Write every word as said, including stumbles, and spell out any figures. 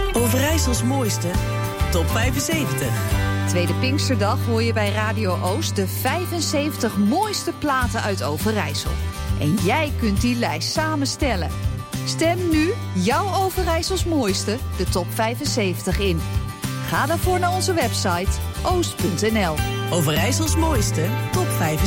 Overijssels mooiste top vijfenzeventig. Tweede Pinksterdag hoor je bij Radio Oost de vijfenzeventig mooiste platen uit Overijssel. En jij kunt die lijst samenstellen. Stem nu jouw Overijssels mooiste, de top vijfenzeventig, in. Ga daarvoor naar onze website oost punt n l. Overijssels mooiste top vijfenzeventig.